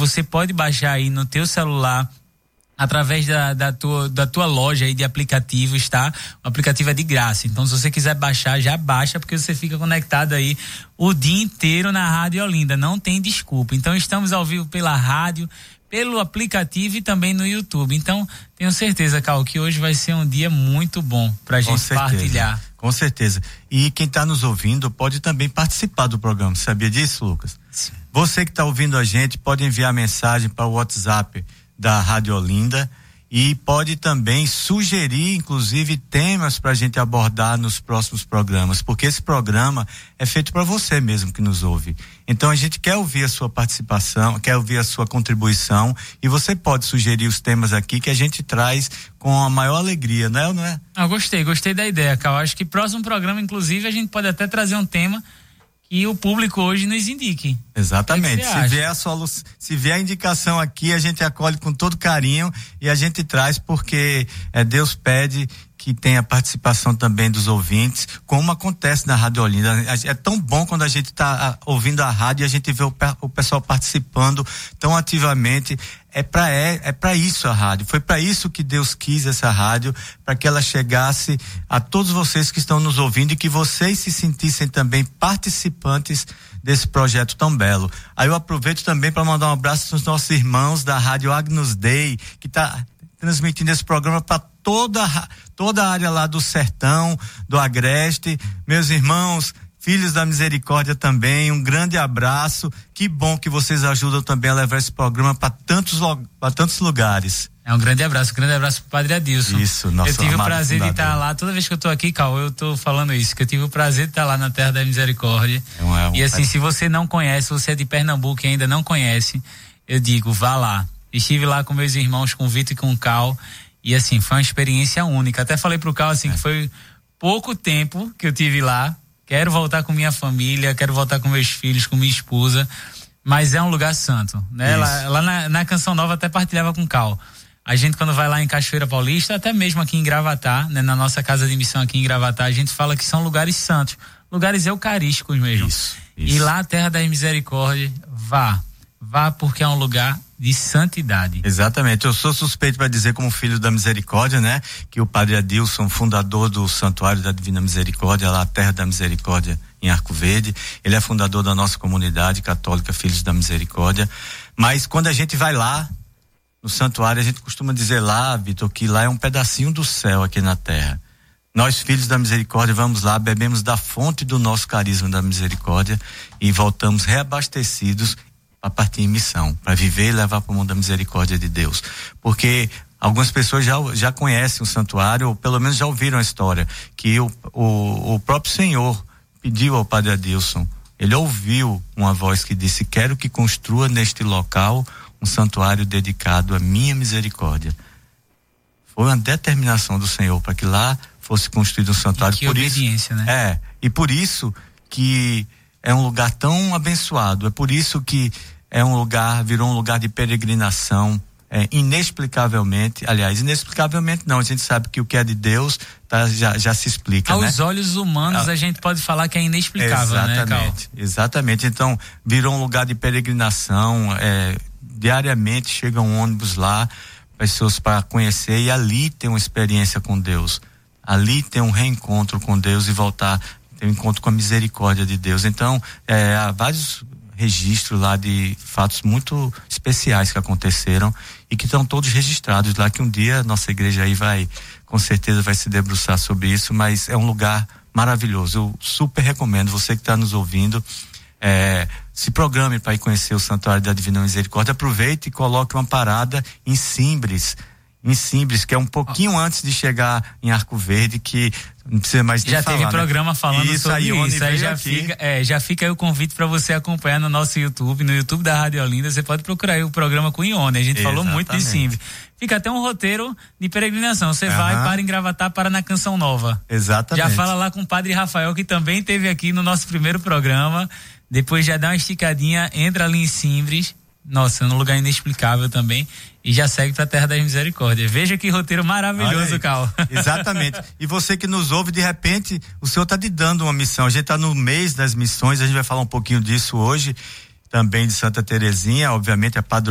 você pode baixar aí no teu celular através da tua loja aí de aplicativos, tá? O aplicativo é de graça, então se você quiser baixar, já baixa, porque você fica conectado aí o dia inteiro na Rádio Olinda, não tem desculpa. Então estamos ao vivo pela rádio, pelo aplicativo e também no YouTube. Então tenho certeza, Cal, que hoje vai ser um dia muito bom pra gente partilhar. Com certeza. E quem tá nos ouvindo pode também participar do programa, sabia disso, Lucas? Sim. Você que tá ouvindo a gente pode enviar mensagem para o WhatsApp da Rádio Olinda e pode também sugerir, inclusive, temas para a gente abordar nos próximos programas, porque esse programa é feito para você mesmo que nos ouve. Então a gente quer ouvir a sua participação, quer ouvir a sua contribuição, e você pode sugerir os temas aqui que a gente traz com a maior alegria, não é? Não é? Gostei da ideia, Cal. Acho que próximo programa, inclusive, a gente pode até trazer um tema e o público hoje nos indique. Exatamente. Se vier a indicação aqui, a gente acolhe com todo carinho e a gente traz, porque Deus pede que tenha participação também dos ouvintes, como acontece na Rádio Olinda. É tão bom quando a gente está ouvindo a rádio e a gente vê o pessoal participando tão ativamente. É para isso a rádio. Foi para isso que Deus quis essa rádio, para que ela chegasse a todos vocês que estão nos ouvindo e que vocês se sentissem também participantes desse projeto tão belo. Aí eu aproveito também para mandar um abraço para os nossos irmãos da Rádio Agnus Dei, que está transmitindo esse programa para toda a área lá do sertão, do agreste. Meus irmãos, filhos da misericórdia também, um grande abraço. Que bom que vocês ajudam também a levar esse programa para tantos lugares. Um grande abraço pro Padre Adilson. Isso, nosso Eu tive o prazer fundador. de estar lá, toda vez que eu tô aqui, Cal, eu tô falando isso, que eu tive o prazer de estar lá na Terra da Misericórdia. E assim, se você não conhece, você é de Pernambuco e ainda não conhece, eu digo, vá lá. Estive lá com meus irmãos, com o Vitor e com o Cal, e assim, foi uma experiência única. Até falei pro Cal, assim, que foi pouco tempo que eu tive lá. Quero voltar com minha família, quero voltar com meus filhos, com minha esposa, mas é um lugar santo, né? Lá na Canção Nova até partilhava com o Cal. A gente, quando vai lá em Cachoeira Paulista, até mesmo aqui em Gravatá, né, na nossa casa de missão aqui em Gravatá, a gente fala que são lugares santos, lugares eucarísticos mesmo. Isso. E lá, a Terra da Misericórdia, vá porque é um lugar de santidade. Exatamente. Eu sou suspeito para dizer, como filho da Misericórdia, né, que o Padre Adilson, fundador do Santuário da Divina Misericórdia, lá a Terra da Misericórdia em Arco Verde, ele é fundador da nossa comunidade católica Filhos da Misericórdia. Mas quando a gente vai lá no santuário, a gente costuma dizer lá, Vitor, que lá é um pedacinho do céu aqui na terra. Nós, filhos da misericórdia, vamos lá, bebemos da fonte do nosso carisma da misericórdia e voltamos reabastecidos para partir em missão, para viver e levar para o mundo da misericórdia de Deus. Porque algumas pessoas já conhecem o santuário, ou pelo menos já ouviram a história, que o próprio Senhor pediu ao Padre Adilson, ele ouviu uma voz que disse: quero que construa neste local um santuário dedicado à minha misericórdia. Foi uma determinação do Senhor para que lá fosse construído um santuário. Que obediência, né? E por isso que é um lugar tão abençoado, é por isso que virou um lugar de peregrinação, inexplicavelmente não, a gente sabe que o que é de Deus já se explica, aos olhos humanos a gente pode falar que é inexplicável, né, Cal? Exatamente, então virou um lugar de peregrinação, diariamente chega um ônibus lá, pessoas para conhecer, e ali tem uma experiência com Deus, ali tem um reencontro com Deus e voltar, ter um encontro com a misericórdia de Deus. Então, há vários registros lá de fatos muito especiais que aconteceram e que estão todos registrados lá, que um dia a nossa igreja aí com certeza vai se debruçar sobre isso, mas é um lugar maravilhoso. Eu super recomendo, você que está nos ouvindo, se programe para ir conhecer o Santuário da Divina Misericórdia. Aproveite e coloque uma parada em Simbres, que é um pouquinho antes de chegar em Arco Verde, que não precisa mais já falar, teve programa falando isso, sobre isso. Aí já fica aí o convite para você acompanhar no nosso YouTube, no YouTube da Rádio Olinda. Você pode procurar aí o programa com Ione. A gente falou muito de Simbres. Fica até um roteiro de peregrinação. Você vai, para em Gravatá, para na Canção Nova. Exatamente. Já fala lá com o Padre Rafael, que também esteve aqui no nosso primeiro programa. Depois já dá uma esticadinha, entra ali em Simbres. Nossa, num lugar inexplicável também. E já segue pra Terra das Misericórdias. Veja que roteiro maravilhoso, Cal. Exatamente. E você que nos ouve, de repente, o Senhor tá te dando uma missão. A gente tá no mês das missões, a gente vai falar um pouquinho disso hoje, também de Santa Terezinha, obviamente a padroeira